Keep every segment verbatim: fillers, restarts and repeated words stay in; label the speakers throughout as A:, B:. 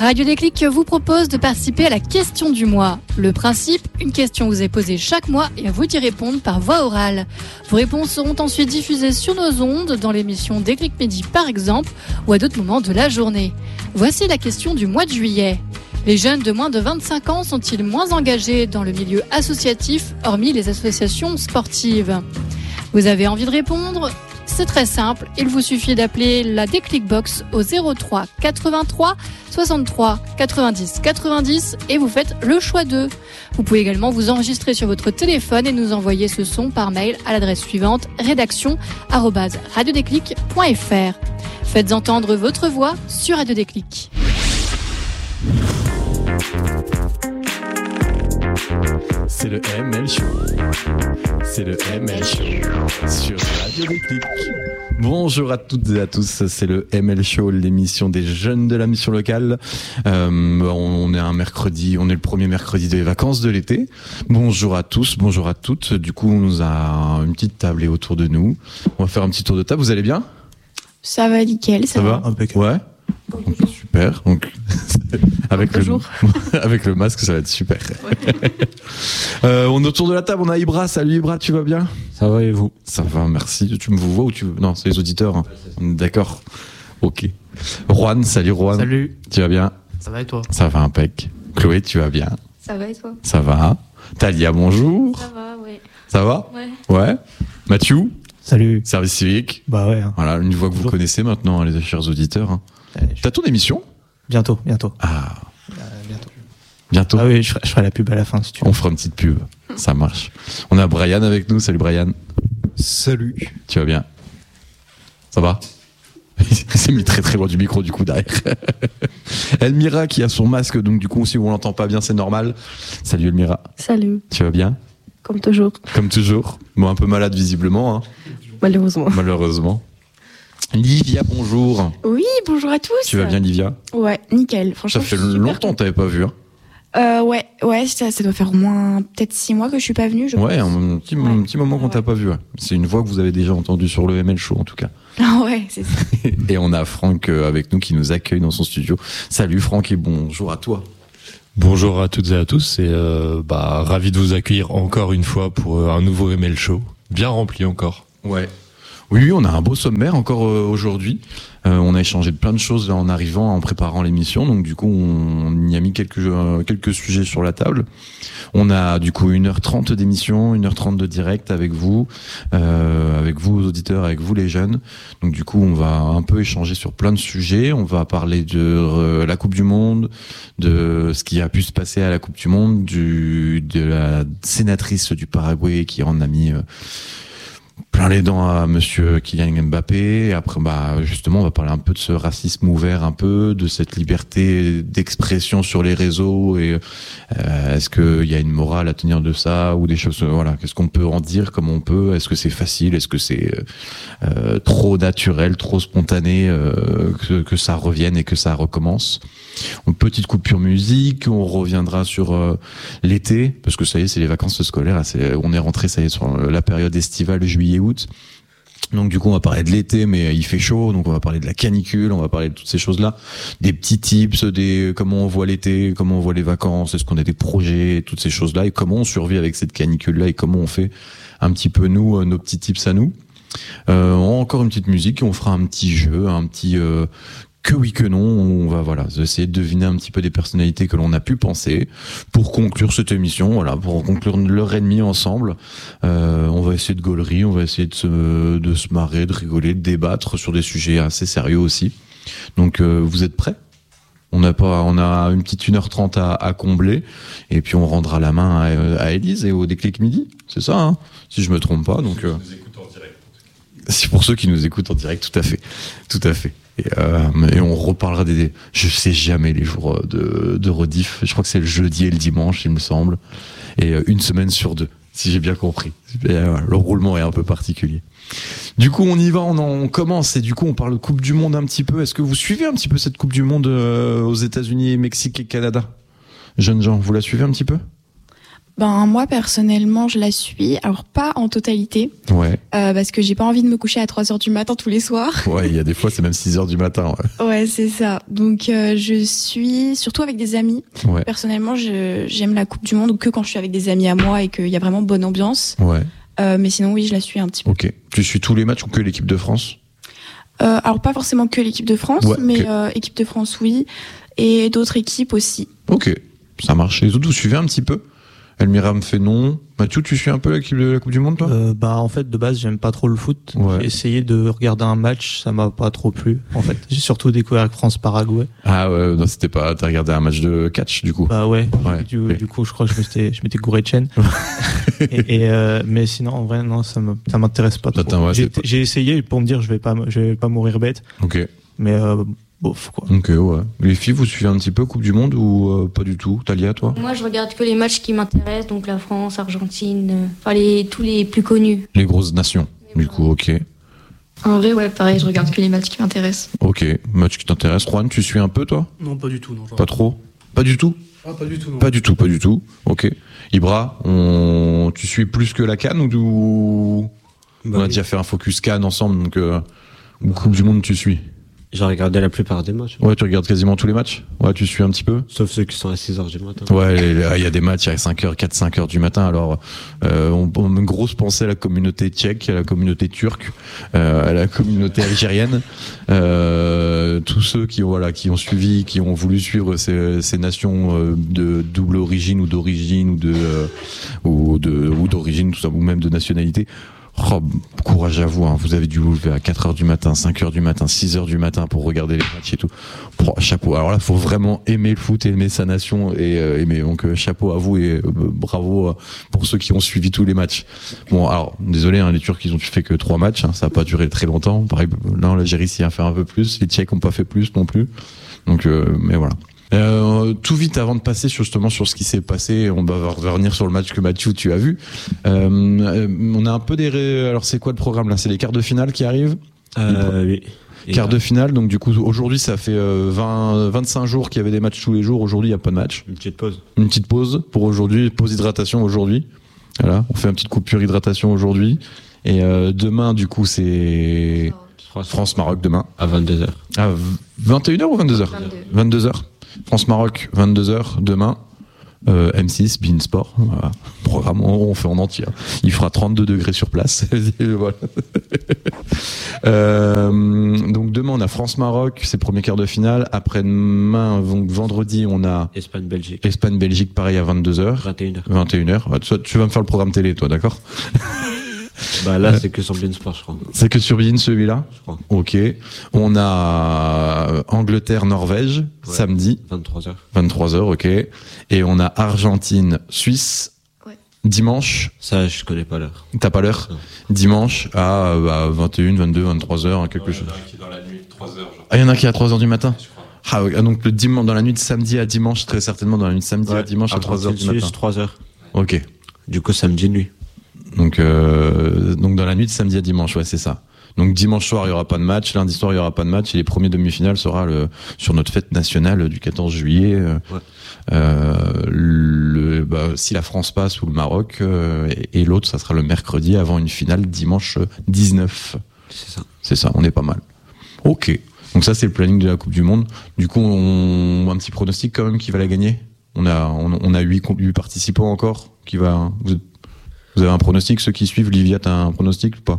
A: Radio Déclic vous propose de participer à la question du mois. Le principe, une question vous est posée chaque mois et à vous d'y répondre par voie orale. Vos réponses seront ensuite diffusées sur nos ondes, dans l'émission Déclic Midi par exemple, ou à d'autres moments de la journée. Voici la question du mois de juillet. Les jeunes de moins de vingt-cinq ans sont-ils moins engagés dans le milieu associatif, hormis les associations sportives ? Vous avez envie de répondre ? C'est très simple, il vous suffit d'appeler la Déclic Box au zéro trois quatre-vingt-trois soixante-trois quatre-vingt-dix quatre-vingt-dix et vous faites le choix d'eux. Vous pouvez également vous enregistrer sur votre téléphone et nous envoyer ce son par mail à l'adresse suivante rédaction arobase radiodéclic point f r. Faites entendre votre voix sur Radio Déclic.
B: C'est le M L Show. C'est le M L Show sur Radio Déclic. Bonjour à toutes et à tous, c'est le M L Show, l'émission des jeunes de la mission locale. Euh, on est un mercredi, on est le premier mercredi des vacances de l'été. Bonjour à tous, bonjour à toutes. Du coup, on nous a une petite tablée autour de nous. On va faire un petit tour de table. Vous allez bien ?
C: Ça va nickel, ça,
B: ça
C: va.
B: va impeccable. Ouais. Donc, super. Donc avec le avec le masque, ça va être super. Ouais. euh, on est autour de la table. On a Ibra. Salut Ibra, tu vas bien ?
D: Ça va et vous ?
B: Ça va, merci. Tu me vois ou tu Non, c'est les auditeurs. Hein. D'accord. Ok. Juan, salut Juan.
D: Salut.
B: Tu vas bien ?
D: Ça va et toi ?
B: Ça va impec. Chloé, tu vas bien ?
C: Ça va et toi ?
B: Ça va. Talia, bonjour.
C: Ça va, oui.
B: Ça va ?
C: Ouais.
B: Ouais. Mathieu.
D: Salut.
B: Service civique.
D: Bah ouais. Hein.
B: Voilà, une voix que vous
D: Bonjour.
B: connaissez maintenant, hein, les chers auditeurs. Hein.
D: Euh, je...
B: T'as ton émission ?
D: Bientôt, bientôt.
B: Ah.
D: Euh, bientôt.
B: Bientôt.
D: Ah oui, je ferai, je ferai la pub à la fin si tu veux.
B: On fera une petite pub. Ça marche. On a Brian avec nous. Salut Brian.
E: Salut.
B: Tu vas bien ? Ça va ? Il s'est mis très très loin du micro du coup derrière. Elmira qui a son masque, donc du coup si on l'entend pas bien c'est normal. Salut Elmira.
F: Salut.
B: Tu vas bien ?
F: Comme toujours.
B: Comme toujours. Bon, un peu malade visiblement. Hein.
F: Malheureusement.
B: Malheureusement. Livia, bonjour.
C: Oui, bonjour à tous.
B: Tu vas bien Livia ?
C: Ouais, nickel. Franchement,
B: Ça fait
C: je suis super
B: longtemps que t'avais pas vu. Hein.
C: Euh, ouais, ouais, ça, ça doit faire au moins peut-être six mois que je suis pas venue. Je
B: Ouais,
C: pense.
B: un petit,
C: Ouais.
B: un petit moment qu'on
C: Ouais.
B: t'a pas vu. Ouais. C'est une voix que vous avez déjà entendue sur le M L Show en tout cas.
C: Ah ouais, c'est ça.
B: Et on a Franck euh, avec nous qui nous accueille dans son studio. Salut Franck et bonjour à toi.
E: Bonjour à toutes et à tous et euh, bah, ravi de vous accueillir encore une fois pour euh, un nouveau M L Show. Bien rempli encore.
B: Ouais. Oui, on a un beau sommaire encore euh, aujourd'hui. Euh, on a échangé de plein de choses là, en arrivant, en préparant l'émission. Donc du coup, on, on y a mis quelques euh, quelques sujets sur la table. On a du coup une heure trente d'émission, une heure trente de direct avec vous, euh, avec vous aux auditeurs, avec vous les jeunes. Donc du coup, on va un peu échanger sur plein de sujets. On va parler de euh, la Coupe du Monde, de ce qui a pu se passer à la Coupe du Monde, du de la sénatrice du Paraguay qui en a mis euh, plein les dents à monsieur Kylian Mbappé. Et après, bah, justement, on va parler un peu de ce racisme ouvert, un peu, de cette liberté d'expression sur les réseaux et euh, est-ce qu'il y a une morale à tenir de ça ou des choses, voilà. Qu'est-ce qu'on peut en dire, comment on peut, est-ce que c'est facile, est-ce que c'est euh, trop naturel, trop spontané, euh, que, que ça revienne et que ça recommence. Une petite coupure musique, on reviendra sur euh, l'été, parce que ça y est, c'est les vacances scolaires, c'est, on est rentré, ça y est, sur la période estivale, juillet-août. Donc du coup, on va parler de l'été, mais il fait chaud, donc on va parler de la canicule, on va parler de toutes ces choses-là, des petits tips, des comment on voit l'été, comment on voit les vacances, est-ce qu'on a des projets, toutes ces choses-là, et comment on survit avec cette canicule-là, et comment on fait un petit peu nous, nos petits tips à nous. Euh, encore une petite musique, et on fera un petit jeu, un petit... Euh, que oui que non, on va voilà essayer de deviner un petit peu des personnalités que l'on a pu penser pour conclure cette émission, voilà, pour conclure l'heure et demie ensemble. Euh, on va essayer de gaulerie, on va essayer de se, de se marrer, de rigoler, de débattre sur des sujets assez sérieux aussi. Donc euh, vous êtes prêts ? On a pas, on a une petite une heure trente à, à combler et puis on rendra la main à, à Élise et au Déclic Midi, c'est ça, hein, si je me trompe pas. Donc euh, c'est pour ceux qui nous écoutent en direct, tout à fait, tout à fait. Et, euh, et on reparlera des, je sais jamais les jours de, de rediff. Je crois que c'est le jeudi et le dimanche, il me semble, et une semaine sur deux, si j'ai bien compris. Et, euh, le roulement est un peu particulier. Du coup, on y va, on, en, on commence et du coup, on parle de Coupe du Monde un petit peu. Est-ce que vous suivez un petit peu cette Coupe du Monde euh, aux États-Unis, Mexique et Canada ? Jeunes gens, vous la suivez un petit peu ?
C: Ben moi personnellement je la suis, alors pas en totalité,
B: Ouais.
C: euh, parce que j'ai pas envie de me coucher à trois heures du matin tous les soirs.
B: Ouais, il y a des fois, c'est même six heures du matin.
C: Ouais c'est ça. Donc euh, je suis surtout avec des amis.
B: Ouais. Ouais.
C: Personnellement je, j'aime la Coupe du Monde que quand je suis avec des amis à moi et qu'il y a vraiment bonne ambiance.
B: Ouais.
C: Euh, mais sinon oui je la suis un petit peu.
B: Ok. Tu suis tous les matchs ou que l'équipe de France?
C: Euh, alors pas forcément que l'équipe de France,
B: Ouais,
C: mais
B: ok.
C: euh, équipe de France oui, et d'autres équipes aussi.
B: Ok. Ça marche. Les autres, vous suivez un petit peu? Elmira me fait non. Mathieu, tu suis un peu l'équipe de la Coupe du Monde, toi?
D: Euh, bah en fait de base j'aime pas trop le foot.
B: Ouais.
D: J'ai essayé de regarder un match, ça m'a pas trop plu. En fait, j'ai surtout découvert France-Paraguay.
B: Ah ouais, non, c'était pas. T'as regardé un match de catch, du coup?
D: Bah ouais.
B: Ouais.
D: Du,
B: Ok.
D: du coup, je crois que je m'étais, je m'étais gouré de chaîne. et, et, euh, mais sinon, en vrai, non, ça me, ça m'intéresse pas trop.
B: Attends, ouais,
D: j'ai,
B: c'est pas-
D: j'ai essayé pour me dire, je vais pas, je vais pas mourir bête.
B: Ok.
D: Mais euh, bof quoi.
B: Ok, ouais. Les filles, vous suivez un petit peu Coupe du Monde ou euh, pas du tout? Talia, toi?
F: Moi, je regarde que les matchs qui m'intéressent, donc la France, Argentine, euh, enfin les, tous les plus connus.
B: Les grosses nations. Du coup, ok.
A: En vrai, ouais, pareil, je regarde que les matchs qui m'intéressent.
B: Ok. Match qui t'intéresse. Juan, tu suis un peu, toi?
G: Non, pas du tout. Non,
B: Pas trop? Pas du tout?
G: Ah, pas du tout. Non.
B: Pas du tout, pas du tout. Ok. Ibra, on... tu suis plus que la CAN ou du... on
H: Bah
B: a
H: oui.
B: déjà fait un focus CAN ensemble, donc euh, ou Coupe du Monde, tu suis?
H: J'ai regardé la plupart des matchs.
B: Ouais, tu regardes quasiment tous les matchs? Ouais, tu suis un petit peu?
H: Sauf ceux qui sont à six heures du matin.
B: Ouais, il y a des matchs à cinq heures, quatre cinq heures du matin. Alors, euh, on, on a une grosse pensée à la communauté tchèque, à la communauté turque, euh, à la communauté algérienne, euh, tous ceux qui, voilà, qui ont suivi, qui ont voulu suivre ces, ces nations euh, de double origine ou d'origine ou de euh, ou de ou d'origine, tout ça, ou même de nationalité. Oh, courage à vous, hein. Vous avez dû vous lever à quatre heures du matin, cinq heures du matin, six heures du matin pour regarder les matchs et tout. Oh, chapeau. Alors là, faut vraiment aimer le foot, aimer sa nation et euh, aimer. Donc euh, chapeau à vous et euh, bravo euh, pour ceux qui ont suivi tous les matchs. Bon, alors désolé, hein, les Turcs ils ont fait que trois matchs, hein, ça a pas duré très longtemps. Pareil, là l'Algérie s'y a fait un peu plus, les Tchèques ont pas fait plus non plus. Donc, euh, mais voilà. Euh, tout vite avant de passer sur, justement sur ce qui s'est passé, on va revenir sur le match que Mathieu tu as vu. Euh, euh, on a un peu des ré... alors c'est quoi le programme là? C'est les quarts de finale qui arrivent.
H: Euh, oui. Et
B: Quarts
H: là,
B: de finale, donc du coup aujourd'hui ça fait euh, vingt, vingt-cinq jours qu'il y avait des matchs tous les jours. Aujourd'hui il y a pas de match.
H: Une petite pause.
B: Une petite pause pour aujourd'hui, pause hydratation aujourd'hui. Voilà, on fait une petite coupure hydratation aujourd'hui. Et euh, demain du coup c'est France-Maroc demain.
H: À vingt-deux heures.
B: À vingt et une heures ou vingt-deux heures? vingt-deux heures. France-Maroc, vingt-deux heures demain. Euh, M six, Bein Sport. Voilà. Programme, on, on fait en entier. Il fera trente-deux degrés sur place. Voilà. euh, donc demain, on a France-Maroc, c'est le premier quart de finale. Après-demain, donc vendredi, on a
H: Espagne-Belgique.
B: Espagne-Belgique, pareil à vingt-deux heures.
H: vingt et une heures.
B: vingt et une heures. Ouais, toi, tu vas me faire le programme télé, toi, d'accord?
H: Bah là, c'est que sur Bein Sport, je crois.
B: C'est que sur Bein, celui-là?
H: Je crois.
B: Ok. On a Angleterre-Norvège,
H: Ouais.
B: samedi.
H: vingt-trois heures.
B: vingt-trois heures, ok. Et on a Argentine-Suisse,
A: Ouais.
B: dimanche.
H: Ça, je connais pas l'heure.
B: T'as pas l'heure?
H: Non.
B: Dimanche à bah, vingt et une, vingt-deux, vingt-trois heures, quelque chose.
E: Qui est dans la nuit, trois heures, genre.
B: Ah, il y en a qui est à trois heures du matin?
E: Je crois.
B: Ah, ok. Ah, donc le dimanche, dans la nuit de samedi à dimanche, très certainement dans la nuit de samedi à dimanche à trois heures du matin.
H: trois heures.
B: Ok.
H: Du coup, samedi nuit.
B: Donc, euh, donc dans la nuit de samedi à dimanche, ouais, c'est ça. Donc dimanche soir, il y aura pas de match, lundi soir, il y aura pas de match, et les premiers demi-finales sera le, sur notre fête nationale du quatorze juillet. Euh,
H: Ouais.
B: euh, le, bah, si la France passe ou le Maroc, euh, et, et l'autre, ça sera le mercredi avant une finale dimanche dix-neuf.
H: C'est ça.
B: C'est ça, on est pas mal. Ok. Donc ça, c'est le planning de la Coupe du Monde. Du coup, on, un petit pronostic quand même qui va la gagner. On a, on, on a huit, huit participants encore qui va, vous, vous avez un pronostic, ceux qui suivent, Livia, t'as un pronostic ou pas?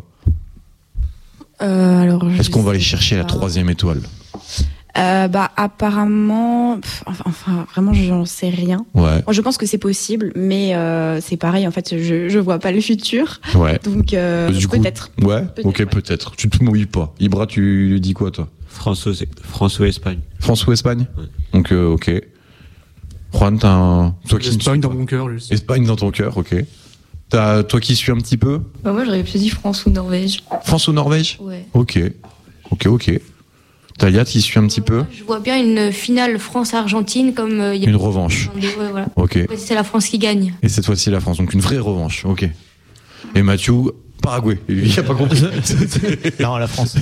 C: Euh, alors, je
B: Est-ce qu'on va
C: sais
B: aller chercher la
C: pas.
B: troisième étoile?
C: Euh, bah apparemment, pff, enfin, enfin vraiment j'en sais rien.
B: Ouais,
C: Moi je pense que c'est possible, mais euh, c'est pareil en fait, je je vois pas le futur,
B: ouais.
C: donc euh,
B: Du coup,
C: peut-être.
B: Ouais,
C: Peut-être,
B: ok,
C: ouais.
B: peut-être. Tu te mouilles pas. Ibra, tu lui dis quoi, toi?
H: France ou, France ou Espagne.
B: France ou Espagne?
H: Ouais.
B: Donc, euh, ok. Juan, t'as un... Toi qui ne
G: L'Espagne
B: suis
G: dans
B: pas.
G: mon cœur, juste.
B: Espagne dans ton cœur, ok. T'as, toi qui suis un petit peu?
A: Bah, moi, j'aurais plus dit France ou Norvège.
B: France ou Norvège?
A: Ouais.
B: Ok. Ok, ok. Talia, qui suis un petit peu?
F: Je vois bien une finale France-Argentine comme euh, il y a
B: Une revanche.
F: Ouais, voilà.
B: Ok.
F: Ouais, c'est la France qui gagne.
B: Et cette fois-ci, la France. Donc, une vraie revanche. Ok. Et Mathieu, Paraguay. Il a pas compris.
D: Non, la France.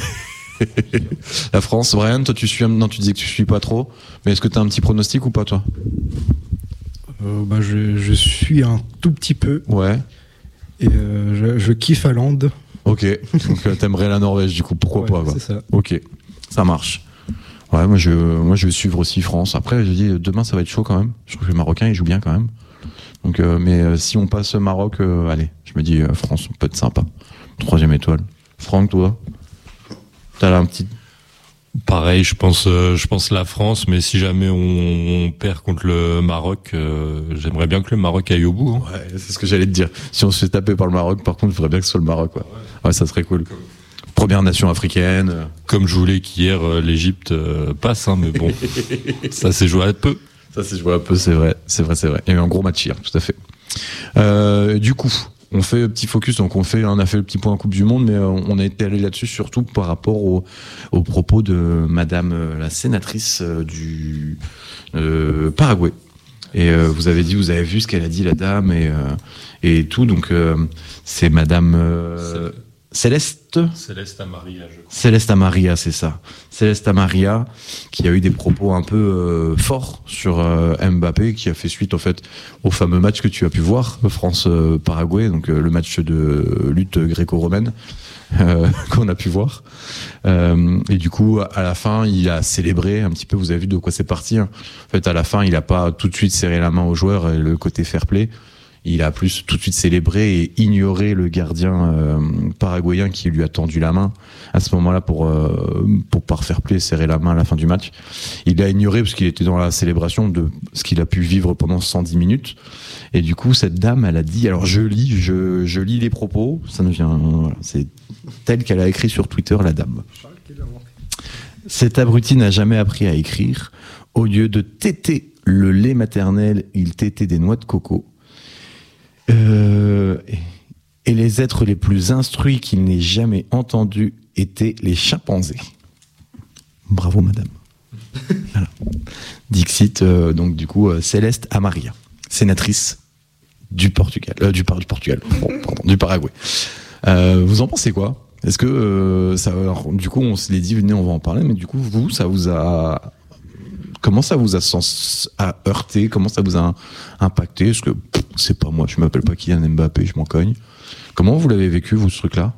B: La France. Brian, toi, tu suis, un- non, tu disais que tu suis pas trop. Mais est-ce que t'as un petit pronostic ou pas, toi?
G: Euh, bah, je, je suis un tout petit peu.
B: Ouais.
G: Et euh, je, je kiffe Haaland.
B: Ok. Donc euh, t'aimerais la Norvège du coup, pourquoi
G: Ouais,
B: pas quoi.
G: c'est ça.
B: Ok, ça marche. Ouais, moi je, moi je vais suivre aussi France. Après, je dis demain ça va être chaud quand même. Je trouve que les Marocains ils jouent bien quand même. Donc, euh, mais euh, si on passe Maroc, euh, allez, je me dis euh, France, on peut être sympa. Troisième étoile. Franck, toi, t'as là un petit.
E: Pareil, je pense, euh, je pense la France, mais si jamais on, on perd contre le Maroc, euh, j'aimerais bien que le Maroc aille au bout. Hein.
B: Ouais, c'est ce que j'allais te dire. Si on se fait taper par le Maroc, par contre, il faudrait bien que ce soit le Maroc. Ouais, ouais ça serait cool. Première nation africaine.
E: Comme je voulais qu'hier euh, l'Égypte euh, passe, hein, mais bon, ça s'est joué à peu.
B: Ça s'est joué un peu, c'est vrai, c'est vrai, c'est vrai. Il y a eu un gros match hier, tout à fait. Euh, du coup, on fait un petit focus, donc on fait, on a fait le petit point Coupe du Monde, mais on a été allé là-dessus surtout par rapport au, aux propos de Madame euh, la sénatrice euh, du euh, Paraguay. Et euh, vous avez dit, vous avez vu ce qu'elle a dit la dame et euh, et tout, donc euh, c'est Madame euh, Céleste.
E: Céleste Amaria, je crois.
B: Céleste Amaria, c'est ça. Céleste Amaria, qui a eu des propos un peu euh, forts sur euh, Mbappé, qui a fait suite en fait au fameux match que tu as pu voir, France-Paraguay, donc euh, le match de lutte gréco-romaine euh, qu'on a pu voir. Euh, et du coup, à la fin, il a célébré un petit peu. Vous avez vu de quoi c'est parti. Hein. En fait, à la fin, il a pas tout de suite serré la main aux joueurs, et le côté fair play. Il a plus tout de suite célébré et ignoré le gardien euh, paraguayen qui lui a tendu la main à ce moment-là pour euh, pour par fair play serrer la main à la fin du match. Il l'a ignoré parce qu'il était dans la célébration de ce qu'il a pu vivre pendant cent dix minutes. Et du coup, cette dame, elle a dit, alors je lis, je, je lis les propos, ça nous vient, voilà, c'est tel qu'elle a écrit sur Twitter, la dame. Cet abruti n'a jamais appris à écrire. Au lieu de téter le lait maternel, il tétait des noix de coco. Euh, et les êtres les plus instruits qu'il n'ait jamais entendus étaient les chimpanzés. Bravo, madame. Voilà. Dixit, euh, donc du coup, euh, Céleste Amaria, sénatrice du Portugal, euh, du, du Portugal, bon, pardon, du Paraguay. Euh, vous en pensez quoi ? Est-ce que euh, ça, alors, du coup, on se l'est dit, venez, on va en parler, mais du coup, vous, ça vous a Comment ça vous a, sens, a heurté? Comment ça vous a impacté? Parce que pff, c'est pas moi, je m'appelle pas Kylian Mbappé, je m'en cogne. Comment vous l'avez vécu, vous, ce truc-là?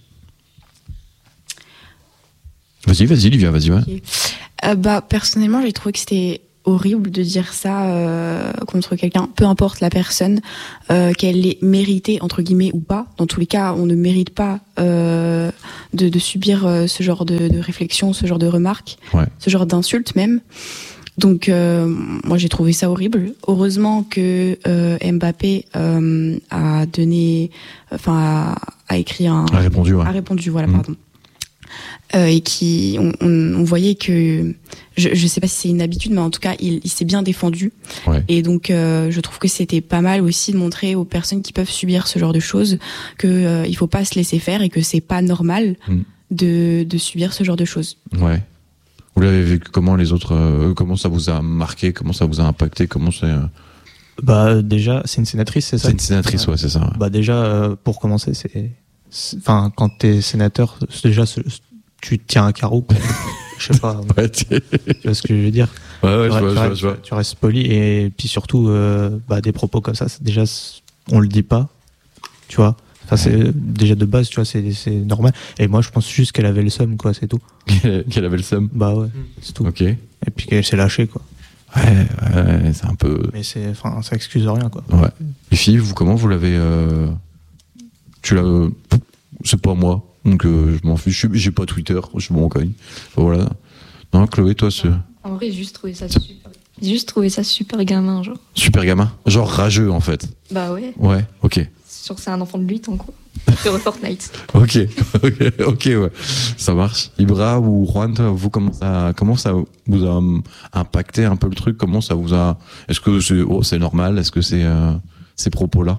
B: Vas-y, vas-y, Livia, vas-y. Ouais.
C: Okay. Euh, bah, personnellement, j'ai trouvé que c'était horrible de dire ça euh, contre quelqu'un, peu importe la personne, euh, qu'elle ait mérité, entre guillemets, ou pas. Dans tous les cas, on ne mérite pas euh, de, de subir euh, ce genre de, de réflexion, ce genre de remarques,
B: ouais. ce
C: genre d'insultes même. Donc, euh, moi, j'ai trouvé ça horrible. Heureusement que euh, Mbappé euh, a donné, enfin, a, a écrit un,
B: a répondu, ouais.
C: a répondu, voilà,
B: mmh.
C: pardon. Euh, et qui, on, on, on voyait que, je, je sais pas si c'est une habitude, mais en tout cas, il, il s'est bien défendu.
B: Ouais.
C: Et donc, euh, je trouve que c'était pas mal aussi de montrer aux personnes qui peuvent subir ce genre de choses que euh, il faut pas se laisser faire et que c'est pas normal mmh. de, de subir ce genre de choses.
B: Ouais. Vous l'avez vécu comment, les autres euh, comment ça vous a marqué, comment ça vous a impacté, comment c'est euh...
D: Bah déjà, c'est une sénatrice, c'est ça?
B: C'est une sénatrice, ouais, c'est ça. Ouais.
D: Bah déjà, euh, pour commencer, c'est, enfin, quand t'es sénateur, déjà, tu tiens un carreau. Je sais pas.
B: Ouais, tu
D: vois ce que je veux dire?
B: Ouais, ouais,
D: tu,
B: je vois,
D: tu,
B: je
D: restes,
B: vois, je vois.
D: Tu restes poli et puis surtout, euh, bah, des propos comme ça, déjà, on le dit pas, tu vois. Enfin, c'est déjà de base, tu vois, c'est, c'est normal. Et moi, je pense juste qu'elle avait le seum, quoi, c'est tout.
B: Qu'elle avait le seum?
D: Bah ouais, c'est tout.
B: Ok.
D: Et puis qu'elle s'est lâchée, quoi.
B: Ouais, ouais, c'est un peu.
D: Mais c'est, enfin, ça excuse rien, quoi.
B: Ouais. Les filles, vous, comment vous l'avez, euh... tu l'as, euh... c'est pas moi, donc euh, je m'en fiche. J'ai pas Twitter, je m'en cogne. Voilà. Non, Chloé, toi, c'est.
F: En vrai, j'ai juste trouvé ça super. J'ai juste trouvé ça super gamin, genre.
B: Super gamin, genre rageux en fait.
F: Bah ouais.
B: Ouais, ok.
F: Sur c'est un enfant de huit ans, quoi. Sur Fortnite.
B: Ok, ok, ok, ouais. Ça marche. Ibra ou Juan, vous, comment ça, comment ça vous a impacté un peu le truc? Comment ça vous a, est-ce que c'est, oh, c'est normal? Est-ce que c'est, euh, ces propos-là?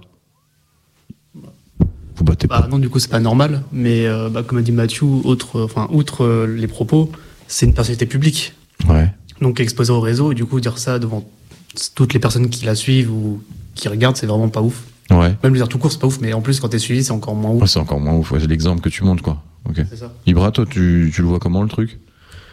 B: Vous battez
I: bah,
B: pas?
I: Non, du coup, c'est pas normal. Mais, euh, bah, comme a dit Mathieu, autre, enfin, outre euh, les propos, c'est une personnalité publique.
B: Ouais.
I: Donc, exposée au réseau, et du coup, dire ça devant toutes les personnes qui la suivent ou qui regardent, c'est vraiment pas ouf.
B: Ouais.
I: Même le dire tout court, c'est pas ouf, mais en plus, quand t'es suivi, c'est encore moins ouf.
B: Ouais, c'est encore moins ouf. Ouais, c'est l'exemple que tu montres, quoi. Ok.
I: C'est ça.
B: Ibra, toi, tu, tu le vois comment, le truc?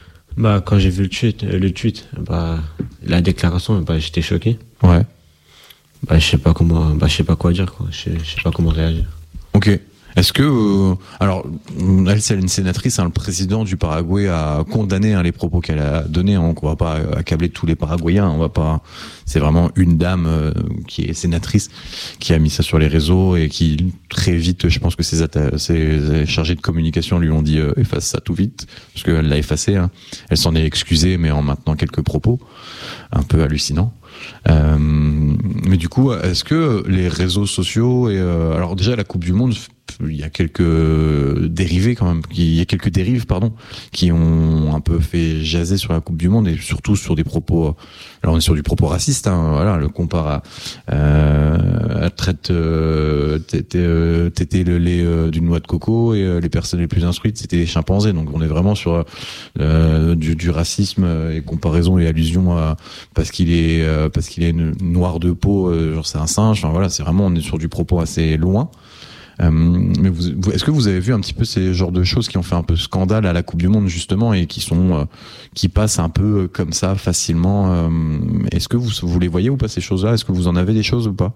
H: Bah, quand j'ai vu le tweet, euh, le tweet, bah, la déclaration, bah, j'étais choqué.
B: Ouais.
H: Bah, je sais pas comment, bah, je sais pas quoi dire, quoi. Je sais, je sais pas comment réagir.
B: Ok. Est-ce que, euh, alors, elle, c'est une sénatrice, hein, le président du Paraguay a condamné hein, les propos qu'elle a donnés. Hein, on va pas accabler tous les Paraguayens. On va pas. C'est vraiment une dame euh, qui est sénatrice qui a mis ça sur les réseaux et qui très vite, je pense que ses, atta- ses chargés de communication lui ont dit euh, efface ça tout vite parce qu'elle l'a effacé. Hein. Elle s'en est excusée, mais en maintenant quelques propos un peu hallucinants. Euh, mais du coup, est-ce que les réseaux sociaux et euh, alors déjà la Coupe du Monde, il y a quelques dérivés quand même, il y a quelques dérives pardon, qui ont un peu fait jaser sur la Coupe du Monde et surtout sur des propos. Alors on est sur du propos raciste, hein, voilà, le compare à, euh, à traite euh, t'étais, t'étais le lait euh, d'une noix de coco et euh, les personnes les plus instruites c'était les chimpanzés. Donc on est vraiment sur euh, du, du racisme et comparaison et allusion à parce qu'il est euh, parce qu'il est noir de peau, euh, genre c'est un singe. Enfin voilà, c'est vraiment on est sur du propos assez loin. Euh, mais vous, vous, est-ce que vous avez vu un petit peu ces genres de choses qui ont fait un peu scandale à la Coupe du Monde justement et qui sont euh, qui passent un peu comme ça facilement euh, est-ce que vous, vous les voyez ou pas ces choses-là? Est-ce que vous en avez des choses ou pas?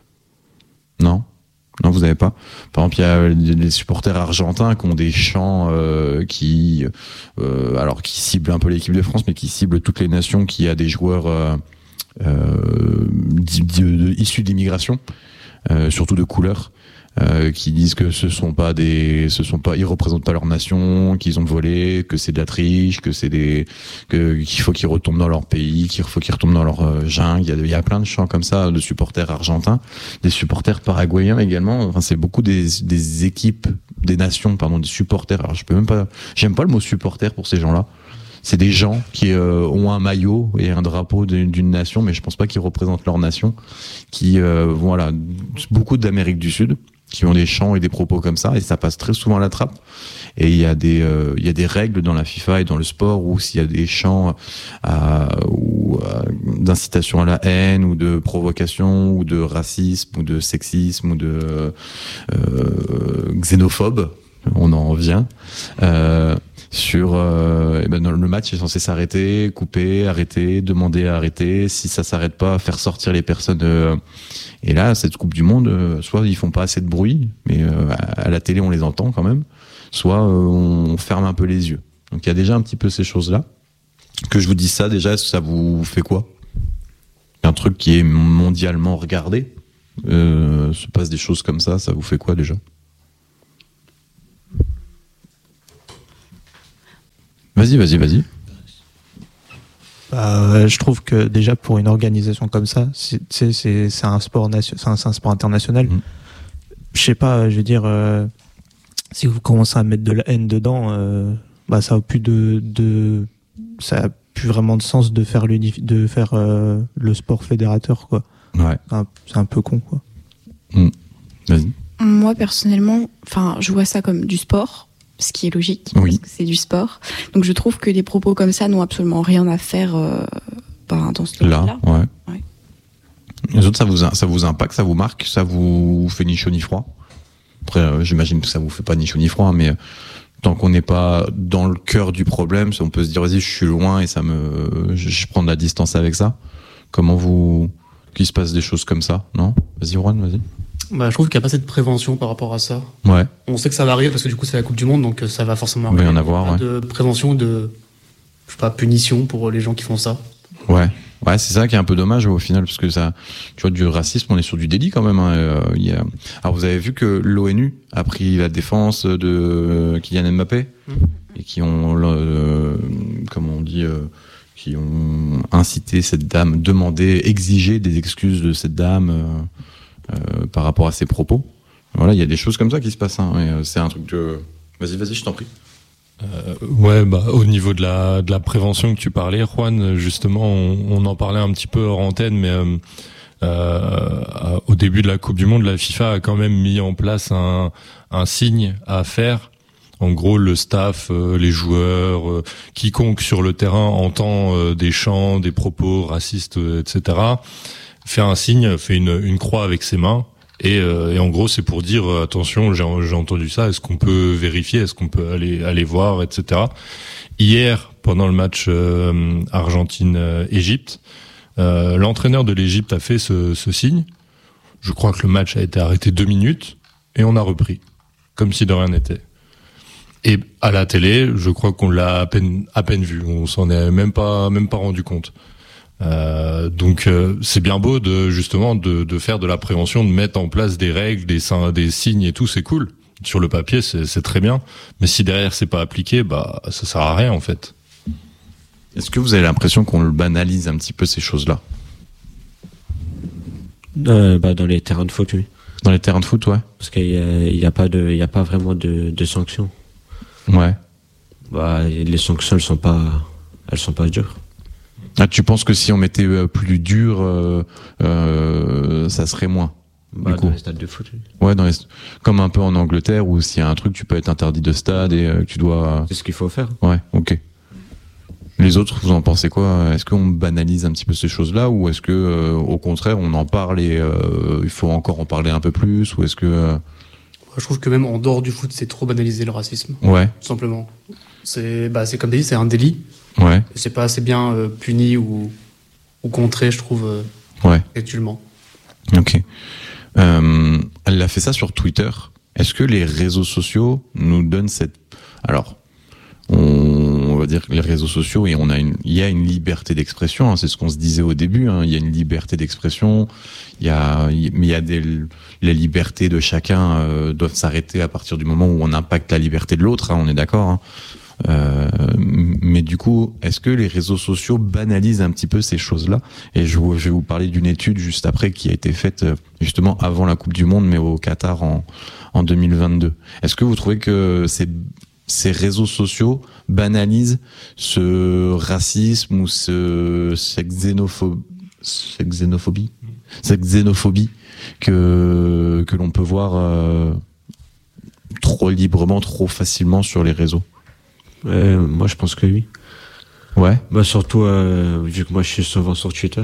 B: Non, non, vous avez pas. Par exemple, il y a les supporters argentins qui ont des chants euh, qui euh, alors qui ciblent un peu l'équipe de France, mais qui ciblent toutes les nations qui a des joueurs euh, euh, issus de l'immigration, euh, surtout de couleur. Euh, qui disent que ce sont pas des, ce sont pas, ils représentent pas leur nation, qu'ils ont volé, que c'est de la triche, que c'est des, que qu'il faut qu'ils retombent dans leur pays, qu'il faut qu'ils retombent dans leur euh, jungle. Il y a, il y a plein de chants comme ça de supporters argentins, des supporters paraguayens également. Enfin, c'est beaucoup des, des équipes, des nations, pardon, des supporters. Alors, je peux même pas, j'aime pas le mot supporter pour ces gens-là. C'est des gens qui euh, ont un maillot et un drapeau d'une, d'une nation, mais je pense pas qu'ils représentent leur nation. Qui, euh, voilà, beaucoup d'Amérique du Sud, qui ont des chants et des propos comme ça, et ça passe très souvent à la trappe. Et il y a des, euh, il y a des règles dans la FIFA et dans le sport où s'il y a des chants à, ou à, d'incitation à la haine ou de provocation ou de racisme ou de sexisme ou de euh, xénophobe, on en vient. Euh, sur euh, et ben le match est censé s'arrêter, couper, arrêter, demander à arrêter. Si ça s'arrête pas, faire sortir les personnes. Euh, et là, cette Coupe du Monde, euh, soit ils font pas assez de bruit, mais euh, à la télé on les entend quand même, soit euh, on ferme un peu les yeux. Donc il y a déjà un petit peu ces choses-là. Que je vous dise ça déjà, ça vous fait quoi? Un truc qui est mondialement regardé, euh, se passe des choses comme ça, ça vous fait quoi déjà? Vas-y, vas-y, vas-y.
D: Bah, je trouve que déjà pour une organisation comme ça, c'est, c'est, c'est, c'est un sport nation, c'est un, c'est un sport international. Mmh. Je sais pas, je veux dire, euh, si vous commencez à mettre de la haine dedans, euh, bah ça a plus de, de, ça a plus vraiment de sens de faire l'unif, de faire euh, le sport fédérateur, quoi.
B: Ouais.
D: C'est un, c'est un peu con, quoi.
B: Mmh. Vas-y.
C: Moi personnellement, enfin, je vois ça comme du sport. Ce qui est logique,
B: oui.
C: Parce que c'est du sport. Donc je trouve que des propos comme ça n'ont absolument rien à faire euh, bah, dans ce
B: là.
C: Là,
B: ouais.
C: ouais.
B: Les autres, ça vous, ça vous impacte, ça vous marque, ça vous fait ni chaud ni froid. Après, euh, j'imagine que ça vous fait pas ni chaud ni froid, mais tant qu'on n'est pas dans le cœur du problème, on peut se dire vas-y, je suis loin et ça me, je, je prends de la distance avec ça. Comment vous, qu'il se passe des choses comme ça, non? Vas-y, Juan, vas-y.
I: Bah, je trouve qu'il n'y a pas assez de prévention par rapport à ça.
B: Ouais.
I: On sait que ça va arriver parce que du coup c'est la Coupe du Monde, donc ça va forcément arriver.
B: Il va y en avoir, ouais.
I: De prévention, de je sais pas, punition pour les gens qui font ça.
B: Ouais. Ouais, c'est ça qui est un peu dommage au final, parce que ça, tu vois, du racisme, on est sur du délit quand même. Hein. Euh, il y a... Alors vous avez vu que l'ONU a pris la défense de Kylian Mbappé mmh. et qui ont, euh, comment on dit, euh, qui ont incité cette dame, demandé, exigé des excuses de cette dame. Euh, Euh, par rapport à ses propos. Voilà, il y a des choses comme ça qui se passent. Hein, et, euh, c'est un truc de... Vas-y, vas-y, je t'en prie.
E: Euh, ouais, bah au niveau de la de la prévention que tu parlais, Juan, justement, on, on en parlait un petit peu hors antenne, mais euh, euh, au début de la Coupe du Monde, la FIFA a quand même mis en place un un signe à faire. En gros, le staff, euh, les joueurs, euh, quiconque sur le terrain entend euh, des chants, des propos racistes, euh, et cetera, fait un signe, fait une, une croix avec ses mains, et, euh, et en gros c'est pour dire euh, attention, j'ai, j'ai entendu ça, est-ce qu'on peut vérifier, est-ce qu'on peut aller aller voir, et cetera. Hier, pendant le match euh, Argentine-Égypte, euh, l'entraîneur de l'Égypte a fait ce, ce signe, je crois que le match a été arrêté deux minutes et on a repris, comme si de rien n'était. Et à la télé, je crois qu'on l'a à peine, à peine vu. On s'en est même pas, même pas rendu compte. Euh, donc euh, c'est bien beau de justement de, de faire de la prévention, de mettre en place des règles, des, des signes et tout, c'est cool. Sur le papier, c'est, c'est très bien. Mais si derrière c'est pas appliqué, bah ça sert à rien en fait.
B: Est-ce que vous avez l'impression qu'on le banalise un petit peu ces choses-là?
H: euh, bah, Dans les terrains de foot, oui.
B: Dans les terrains de foot, ouais.
H: Parce qu'il y a, il y a pas de, il y a pas vraiment de, de sanctions.
B: Ouais.
H: Bah les sanctions, elles sont pas, elles sont pas dures.
B: Ah, tu penses que si on mettait plus dur, euh, euh, ça serait moins?
H: Bah,
B: du coup.
H: Dans les stades de foot. Oui.
B: Ouais, dans les, comme un peu en Angleterre où s'il y a un truc, tu peux être interdit de stade et euh, tu dois.
H: C'est ce qu'il faut faire.
B: Ouais, ok. Les autres, vous en pensez quoi? Est-ce qu'on banalise un petit peu ces choses-là ou est-ce que, euh, au contraire, on en parle et euh, il faut encore en parler un peu plus ou est-ce que euh...
I: Je trouve que même en dehors du foot, c'est trop banalisé le racisme.
B: Ouais.
I: Tout simplement. C'est, bah, c'est comme tu dis, c'est un délit.
B: Ouais.
I: Et c'est pas assez bien euh, puni ou, ou contré, je trouve, euh,
B: ouais.
I: actuellement.
B: Ok. Euh, elle a fait ça sur Twitter. Est-ce que les réseaux sociaux nous donnent cette... Alors, on, on va dire que les réseaux sociaux, et on a une, il y a une liberté d'expression, hein, c'est ce qu'on se disait au début, hein, il y a une liberté d'expression, il y a, mais il y a des... Les libertés de chacun euh, doivent s'arrêter à partir du moment où on impacte la liberté de l'autre, hein, on est d'accord, hein. Euh, mais du coup, est-ce que les réseaux sociaux banalisent un petit peu ces choses-là? Et je, je vais vous parler d'une étude juste après qui a été faite justement avant la Coupe du Monde, mais au Qatar en, en deux mille vingt-deux. Est-ce que vous trouvez que ces, ces réseaux sociaux banalisent ce racisme ou ce, cette xénophobie, cette xénophobie, cette xénophobie que, que l'on peut voir euh, trop librement, trop facilement sur les réseaux?
H: Euh, moi, je pense que oui.
B: Ouais.
H: Bah surtout euh, vu que moi je suis souvent sur Twitter.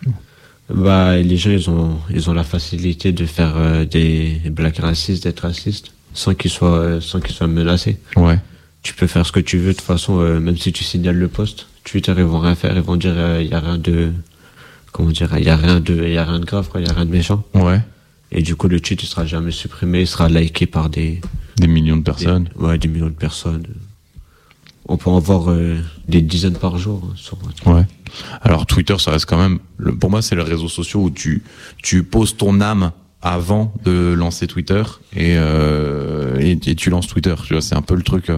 H: Bah les gens ils ont ils ont la facilité de faire euh, des blagues racistes, d'être racistes, sans qu'ils soient euh, sans qu'ils soient menacés.
B: Ouais.
H: Tu peux faire ce que tu veux de toute façon, euh, même si tu signales le post. Twitter ils vont rien faire, ils vont dire il euh, y a rien de comment dire, il y a rien de il y a rien de grave quoi, il y a rien de méchant.
B: Ouais.
H: Et du coup le tweet il sera jamais supprimé, il sera liké par des
B: des millions de personnes.
H: Des, ouais, des millions de personnes. On peut en voir euh, des dizaines par jour. Hein, sur Twitter.
B: Ouais. Alors Twitter, ça reste quand même, le, pour moi, c'est le réseau social où tu tu poses ton âme avant de lancer Twitter et euh, et, et tu lances Twitter. Tu vois, c'est un peu le truc.